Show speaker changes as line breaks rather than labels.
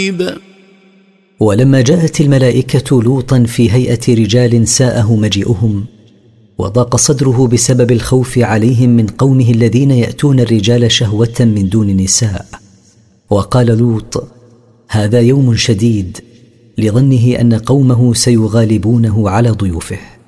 ولما جاءت الملائكة لوطا في هيئة رجال ساءه مجيئهم، وضاق صدره بسبب الخوف عليهم من قومه الذين يأتون الرجال شهوة من دون النساء. وقال لوط: هذا يوم شديد، لظنه أن قومه سيغالبونه على ضيوفه.